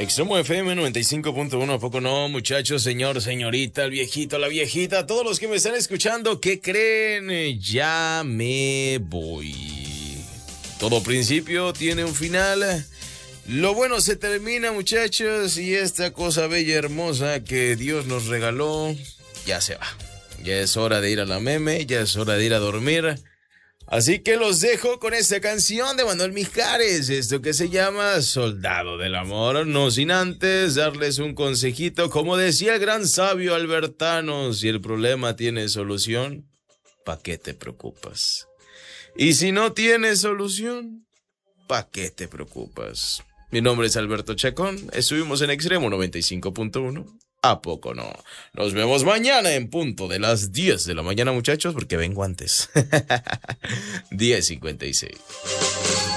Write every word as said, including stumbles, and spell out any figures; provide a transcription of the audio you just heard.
Extremo F M noventa y cinco punto uno, ¿a poco no, muchachos, señor, señorita, el viejito, la viejita, todos los que me están escuchando, ¿qué creen? Ya me voy. Todo principio tiene un final. Lo bueno se termina, muchachos, y esta cosa bella y hermosa que Dios nos regaló, ya se va. Ya es hora de ir a la meme, ya es hora de ir a dormir. Así que los dejo con esta canción de Manuel Mijares, esto que se llama Soldado del Amor, no sin antes darles un consejito, como decía el gran sabio Albertano, si el problema tiene solución, ¿pa' qué te preocupas? Y si no tiene solución, ¿pa' qué te preocupas? Mi nombre es Alberto Chacón, estuvimos en Extremo noventa y cinco punto uno. ¿A poco no? Nos vemos mañana en punto de las diez de la mañana, muchachos, porque vengo antes. diez cincuenta y seis.